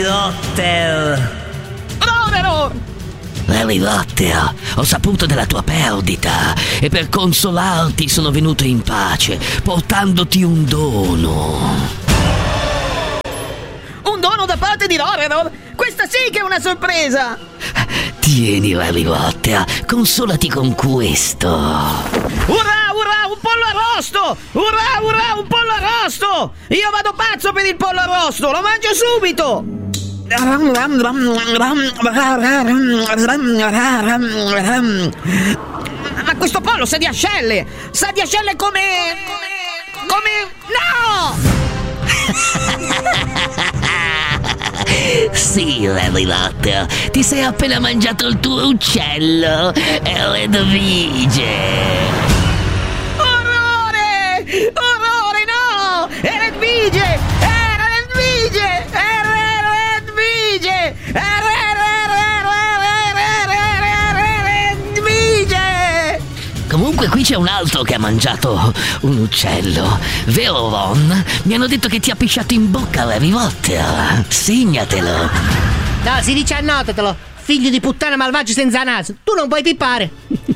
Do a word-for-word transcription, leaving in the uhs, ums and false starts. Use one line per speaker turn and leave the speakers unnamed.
Potter!
Rorer!
Harry Potter, ho saputo della tua perdita e per consolarti sono venuto in pace, portandoti un dono.
Un dono da parte di Rorer? Questa sì che è una sorpresa!
Tieni, Harry Potter, consolati con questo.
Urrà, urrà, un pollo arrosto! Urrà, urrà, un pollo arrosto! Io vado pazzo per il pollo arrosto, lo mangio subito! Ma questo pollo sa di ascelle! Sa di ascelle come... come... no!
Sì, Harry Potter, ti sei appena mangiato il tuo uccello, Edvige.
Orrore! Orrore, no! Era Edvige! Era Edvige! Era Edvige! Era Edvige!
Comunque qui c'è un altro che ha mangiato un uccello, vero Ron? Mi hanno detto che ti ha pisciato in bocca Harry Potter. Segnatelo.
No, si dice annotatelo. Figlio di puttana malvagio senza naso. Tu non puoi pippare.